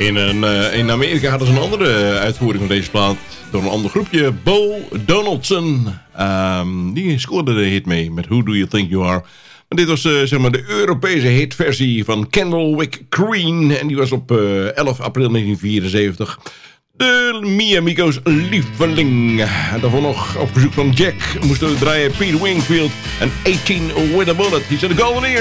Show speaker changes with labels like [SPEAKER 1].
[SPEAKER 1] In Amerika hadden ze een andere uitvoering van deze plaat door een ander groepje, Bo Donaldson. Die scoorde de hit mee met Who Do You Think You Are. Maar dit was zeg maar de Europese hitversie van Candlewick Green. En die was op 11 april 1974. De Miamigo's lieveling. En daarvoor nog op verzoek van Jack moesten we draaien Pete Wingfield en 18 with a Bullet. Die zijn de Golden Earring.